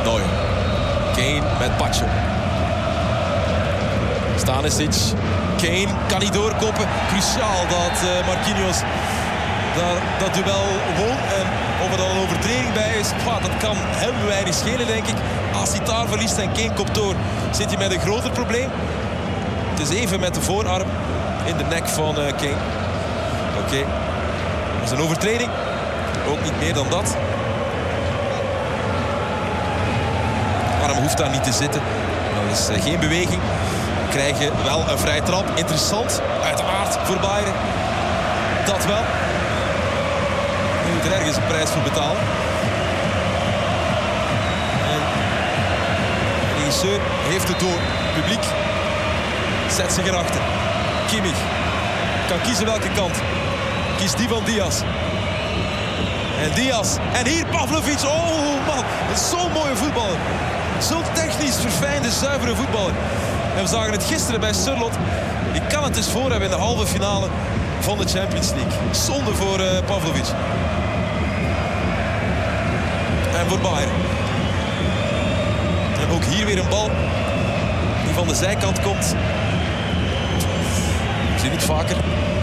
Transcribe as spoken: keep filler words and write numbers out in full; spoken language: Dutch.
Neuer. Kane met Pacho. Stanisic. Kane kan niet doorkoppen. Cruciaal dat uh, Marquinhos daar, dat duel won. En of er dan een overtreding bij is, bah, dat kan hem weinig schelen, denk ik. Als hij daar verliest en Kane kopt door, zit hij met een groter probleem. Het is even met de voorarm in de nek van uh, Kane. Oké, okay. Dat is een overtreding. Ook niet meer dan dat. Arm hoeft daar niet te zitten. Dat is uh, geen beweging. We krijgen wel een vrije trap. Interessant, uiteraard voor Bayern. Dat wel. Je moet er ergens een prijs voor betalen. En de regisseur heeft het door. Het publiek zet zich erachter. Kimmich kan kiezen welke kant. Kiest die van Diaz. En Diaz. En hier Pavlovic. Oh man, zo'n mooie voetballer. Zo'n technisch verfijnde, zuivere voetballer. En we zagen het gisteren bij Sørloth. Ik kan het dus voor hebben in de halve finale van de Champions League. Zonde voor uh, Pavlovic. En voor Bayern. En ook hier weer een bal die van de zijkant komt. Ik zie niet vaker.